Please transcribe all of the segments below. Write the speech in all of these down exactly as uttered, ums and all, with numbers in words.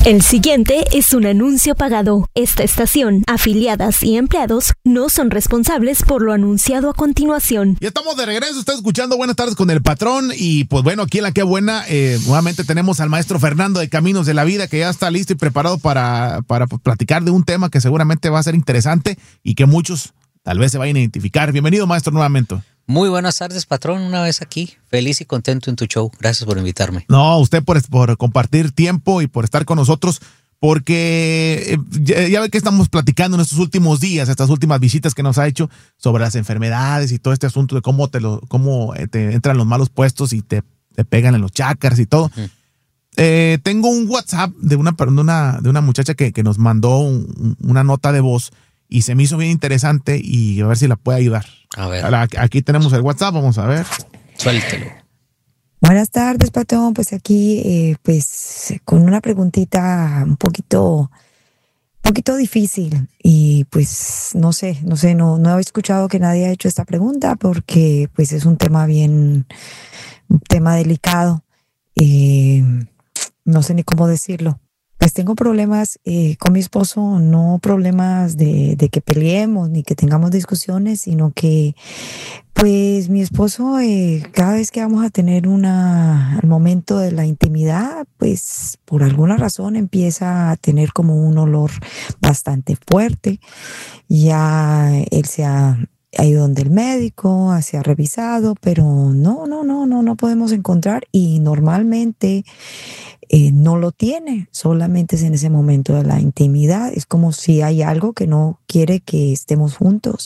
El siguiente es un anuncio pagado. Esta estación, afiliadas y empleados no son responsables por lo anunciado a continuación. Ya estamos de regreso, está escuchando Buenas Tardes con el Patrón y pues bueno, aquí en La Qué Buena, eh, nuevamente tenemos al maestro Fernando de Caminos de la Vida que ya está listo y preparado para, para platicar de un tema que seguramente va a ser interesante y que muchos tal vez se vayan a identificar. Bienvenido, maestro, nuevamente. Muy buenas tardes, patrón, una vez aquí, feliz y contento en tu show, gracias por invitarme. No, usted por, por compartir tiempo y por estar con nosotros, porque eh, ya, ya ve que estamos platicando en estos últimos días, estas últimas visitas que nos ha hecho sobre las enfermedades y todo este asunto de cómo te, lo, cómo te entran los malos puestos y te, te pegan en los chakras y todo. Uh-huh. Eh, tengo un WhatsApp de una, de una, de una muchacha que, que nos mandó un, una nota de voz y se me hizo bien interesante y a ver si la puede ayudar. A ver. Aquí tenemos el WhatsApp, vamos a ver. Suéltelo. Buenas tardes, patrón. Pues aquí, eh, pues con una preguntita un poquito, un poquito difícil y pues no sé, no sé, no, no he escuchado que nadie haya hecho esta pregunta porque pues es un tema bien, un tema delicado. Eh, no sé ni cómo decirlo. Pues tengo problemas eh, con mi esposo, no problemas de, de que peleemos ni que tengamos discusiones, sino que pues mi esposo eh, cada vez que vamos a tener una, al momento de la intimidad, pues por alguna razón empieza a tener como un olor bastante fuerte. Ya él se ha, ha ido donde el médico, se ha revisado, pero no, no, no, no, no podemos encontrar y normalmente Eh, no lo tiene, solamente es en ese momento de la intimidad. Es como si hay algo que no quiere que estemos juntos.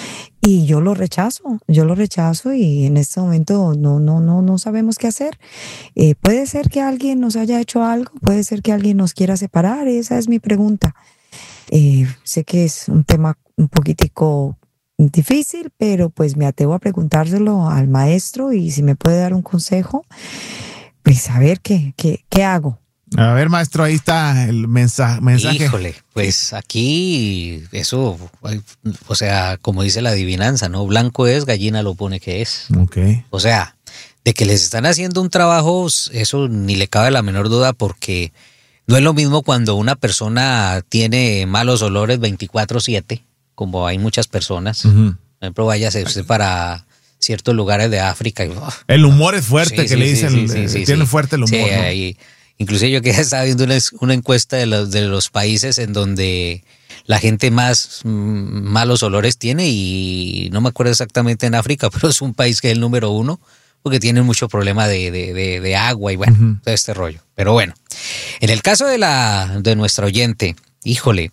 Y yo lo rechazo, yo lo rechazo y en este momento no, no, no, no sabemos qué hacer. Eh, puede ser que alguien nos haya hecho algo, puede ser que alguien nos quiera separar, esa es mi pregunta. Eh, sé que es un tema un poquitico difícil, pero pues me atrevo a preguntárselo al maestro y si me puede dar un consejo. Pues a ver, ¿qué, qué, qué hago? A ver, maestro, ahí está el mensaje. mensaje. Híjole, pues aquí eso, o sea, como dice la adivinanza, ¿no? Blanco es, gallina lo pone que es. Okay. O sea, de que les están haciendo un trabajo, eso ni le cabe la menor duda porque no es lo mismo cuando una persona tiene malos olores veinticuatro siete, como hay muchas personas. Uh-huh. Por ejemplo, váyase usted para ciertos lugares de África. Y, oh, el humor es fuerte, sí, que sí, le sí, dicen, sí, sí, sí, tiene sí. fuerte el humor. Sí, ¿no? ahí, inclusive yo que estaba viendo una, una encuesta de los, de los países en donde la gente más mm, malos olores tiene y no me acuerdo exactamente en África, pero es un país que es el número uno porque tienen mucho problema de, de, de, de agua y bueno, uh-huh. todo este rollo. Pero bueno, en el caso de, la, de nuestra oyente, híjole,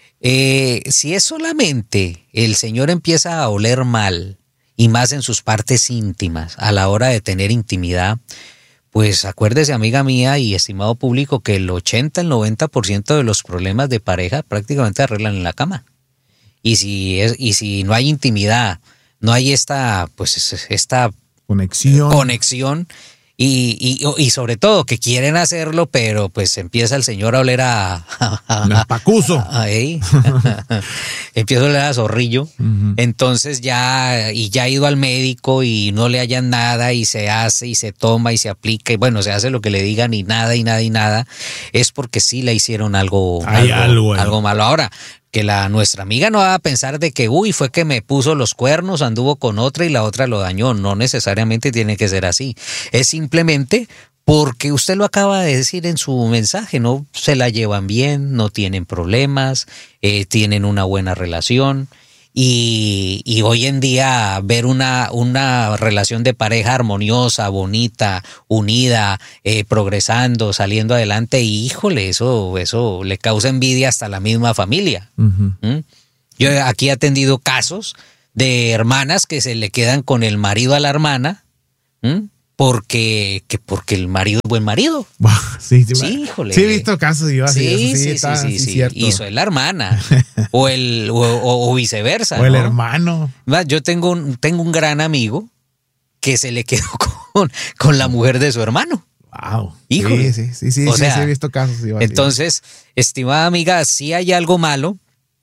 eh, si es solamente el señor empieza a oler mal, y más en sus partes íntimas, a la hora de tener intimidad, pues acuérdese, amiga mía y estimado público, que el ochenta, el noventa por ciento de los problemas de pareja prácticamente arreglan en la cama. Y si es, y si no hay intimidad, no hay esta, pues esta conexión, conexión y, y, y sobre todo que quieren hacerlo, pero pues empieza el señor a oler a... a, a, a pacuso. A, a, empieza a oler a zorrillo. Uh-huh. Entonces ya, y ya ha ido al médico y no le hallan nada y se hace y se toma y se aplica y bueno, se hace lo que le digan y nada y nada y nada. Es porque sí le hicieron algo, Hay algo, algo, eh. algo malo. Ahora, que la nuestra amiga no va a pensar de que, uy, fue que me puso los cuernos, anduvo con otra y la otra lo dañó. No necesariamente tiene que ser así. Es simplemente porque usted lo acaba de decir en su mensaje, ¿no? Se la llevan bien, no tienen problemas, eh, tienen una buena relación. Y, y hoy en día ver una, una relación de pareja armoniosa, bonita, unida, eh, progresando, saliendo adelante, y híjole, eso, eso le causa envidia hasta a la misma familia. Uh-huh. ¿Mm? Yo aquí he atendido casos de hermanas que se le quedan con el marido a la hermana, ¿Mm? porque, que porque el marido es buen marido. Wow, sí, sí, sí, híjole. Sí, he visto casos yo así. Sí, eso, sí, sí, está, sí, sí, sí, sí. cierto. Y soy la hermana. o el, o, o, o viceversa. O el ¿no? hermano. Yo tengo un, tengo un gran amigo que se le quedó con, con la mujer de su hermano. Wow. Híjole. Sí, sí, sí, sí, o sí, sea, sí, he visto casos. Sí, entonces, estimada amiga, si hay algo malo,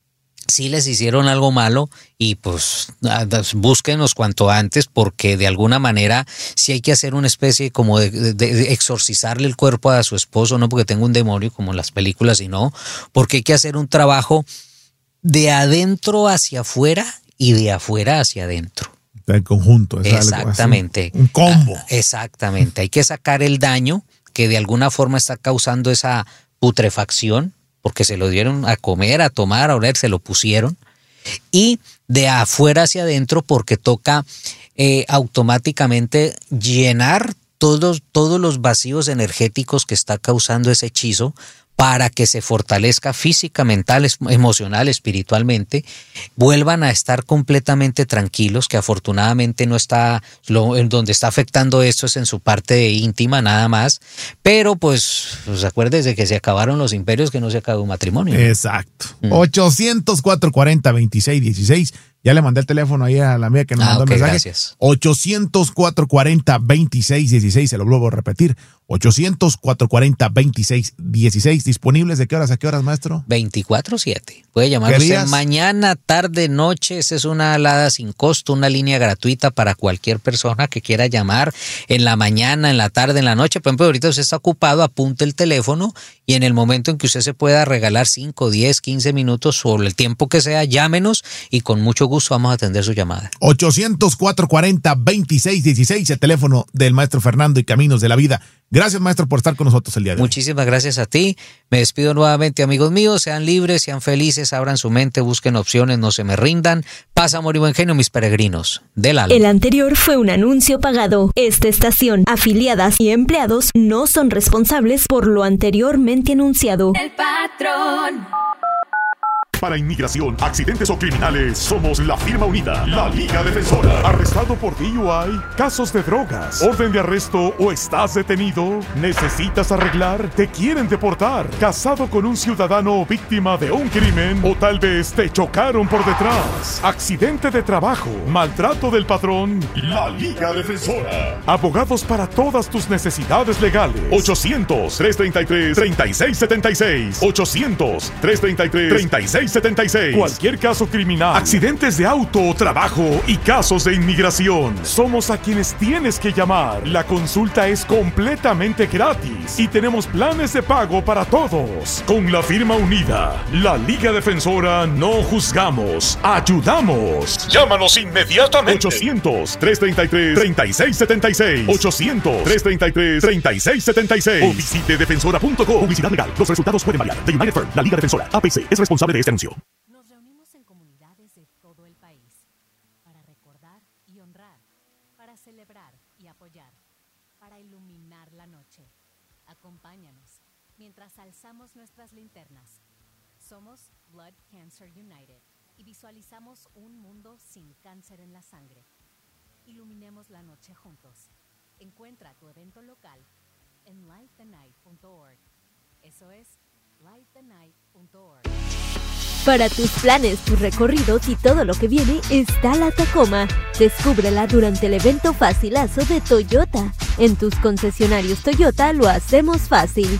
si les hicieron algo malo y pues búsquenos cuanto antes, porque de alguna manera sí hay que hacer una especie como de, de, de exorcizarle el cuerpo a su esposo, no porque tenga un demonio como en las películas, sino porque hay que hacer un trabajo de adentro hacia afuera y de afuera hacia adentro. En conjunto. Es exactamente. Algo, un combo. Ah, exactamente. Hay que sacar el daño que de alguna forma está causando esa putrefacción, porque se lo dieron a comer, a tomar, a oler, se lo pusieron. Y de afuera hacia adentro, porque toca eh, automáticamente llenar todos, todos los vacíos energéticos que está causando ese hechizo, para que se fortalezca física, mental, emocional, espiritualmente, vuelvan a estar completamente tranquilos, que afortunadamente no está, lo, en donde está afectando esto es en su parte íntima nada más, pero pues, pues acuérdense que se acabaron los imperios, que no se acabó un matrimonio. Exacto. Mm. ochocientos, cuatrocientos cuarenta, veintiséis dieciséis. Ya le mandé el teléfono ahí a la mía que nos ah, mandó okay, el mensaje. Gracias. ochocientos, cuatrocientos cuarenta, veintiséis dieciséis. Se lo vuelvo a repetir. ochocientos, cuatrocientos cuarenta, veintiséis dieciséis. ¿Disponibles de qué horas a qué horas, maestro? veinticuatro siete. Puede llamar usted mañana, tarde, noche. Esa es una alada sin costo, una línea gratuita para cualquier persona que quiera llamar en la mañana, en la tarde, en la noche. Por ejemplo, ahorita usted está ocupado, apunte el teléfono y en el momento en que usted se pueda regalar cinco, diez, quince minutos o el tiempo que sea, llámenos y con mucho gusto vamos a atender su llamada. ochocientos, cuatrocientos cuarenta, veintiséis dieciséis, el teléfono del maestro Fernando y Caminos de la Vida. Gracias, maestro, por estar con nosotros el día de hoy. Muchísimas gracias a ti. Me despido nuevamente, amigos míos. Sean libres, sean felices, abran su mente, busquen opciones, no se me rindan. Paz, amor y buen genio, mis peregrinos del alma. El anterior fue un anuncio pagado. Esta estación, afiliadas y empleados no son responsables por lo anteriormente anunciado. El patrón. Para inmigración, accidentes o criminales, somos la firma unida, la Liga Defensora. ¿Arrestado por D U I? ¿Casos de drogas? ¿Orden de arresto o estás detenido? ¿Necesitas arreglar? ¿Te quieren deportar? ¿Casado con un ciudadano o víctima de un crimen? ¿O tal vez te chocaron por detrás? ¿Accidente de trabajo? ¿Maltrato del patrón? La Liga Defensora. Abogados para todas tus necesidades legales. ochocientos, trescientos treinta y tres, treinta y seis setenta y seis. ochocientos, trescientos treinta y tres, treinta y seis setenta y seis. Cualquier caso criminal, accidentes de auto o trabajo y casos de inmigración. Somos a quienes tienes que llamar. La consulta es completamente gratis y tenemos planes de pago para todos. Con la firma unida, la Liga Defensora, no juzgamos, ayudamos. Llámanos inmediatamente. ochocientos, trescientos treinta y tres, treinta y seis setenta y seis. ochocientos, trescientos treinta y tres, treinta y seis setenta y seis. O visite defensora punto com. Publicidad legal. Los resultados pueden variar. The United Firm, la Liga Defensora, A P C, es responsable de este anuncio. Nos reunimos en comunidades de todo el país para recordar y honrar, para celebrar y apoyar, para iluminar la noche. Acompáñanos mientras alzamos nuestras linternas. Somos Blood Cancer United y visualizamos un mundo sin cáncer en la sangre. Iluminemos la noche juntos. Encuentra tu evento local en light the night punto org. Eso es light the night punto org. Para tus planes, tus recorridos y todo lo que viene está la Tacoma. Descúbrela durante el evento Facilazo de Toyota. En tus concesionarios Toyota lo hacemos fácil.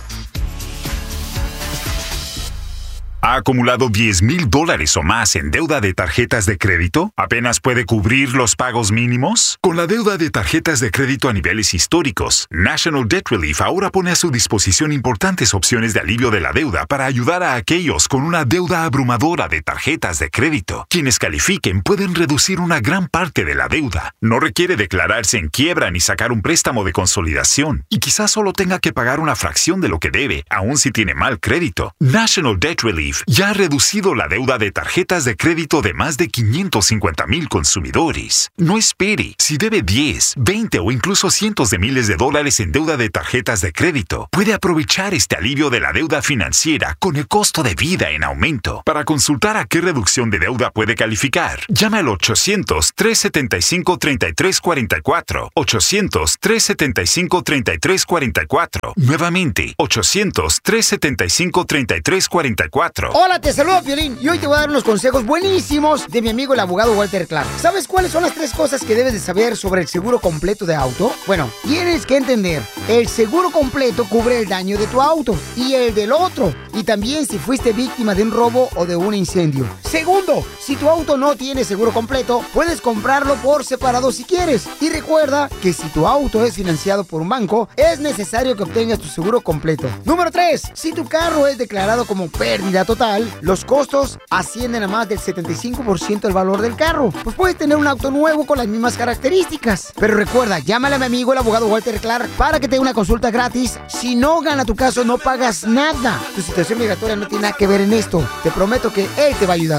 ¿Ha acumulado diez mil dólares o más en deuda de tarjetas de crédito? ¿Apenas puede cubrir los pagos mínimos? Con la deuda de tarjetas de crédito a niveles históricos, National Debt Relief ahora pone a su disposición importantes opciones de alivio de la deuda para ayudar a aquellos con una deuda abrumadora de tarjetas de crédito. Quienes califiquen pueden reducir una gran parte de la deuda. No requiere declararse en quiebra ni sacar un préstamo de consolidación. Y quizás solo tenga que pagar una fracción de lo que debe, aun si tiene mal crédito. National Debt Relief ya ha reducido la deuda de tarjetas de crédito de más de quinientos cincuenta mil consumidores. No espere. Si debe diez, veinte o incluso cientos de miles de dólares en deuda de tarjetas de crédito, puede aprovechar este alivio de la deuda financiera con el costo de vida en aumento. Para consultar a qué reducción de deuda puede calificar, llama al ochocientos, trescientos setenta y cinco, treinta y tres cuarenta y cuatro. ochocientos, trescientos setenta y cinco, treinta y tres cuarenta y cuatro. Nuevamente, ochocientos, trescientos setenta y cinco, treinta y tres cuarenta y cuatro. cuatro. Hola, te saludo, Piolín, y hoy te voy a dar unos consejos buenísimos de mi amigo el abogado Walter Clark. ¿Sabes cuáles son las tres cosas que debes de saber sobre el seguro completo de auto? Bueno, tienes que entender, el seguro completo cubre el daño de tu auto y el del otro, y también si fuiste víctima de un robo o de un incendio. Segundo, si tu auto no tiene seguro completo, puedes comprarlo por separado si quieres. Y recuerda que si tu auto es financiado por un banco, es necesario que obtengas tu seguro completo. Número tres, si tu carro es declarado como pérdida total, los costos ascienden a más del setenta y cinco por ciento del valor del carro. Pues puedes tener un auto nuevo con las mismas características. Pero recuerda, llámale a mi amigo el abogado Walter Clark para que te dé una consulta gratis. Si no gana tu caso, no pagas nada. Tu situación migratoria no tiene nada que ver en esto. Te prometo que él te va a ayudar.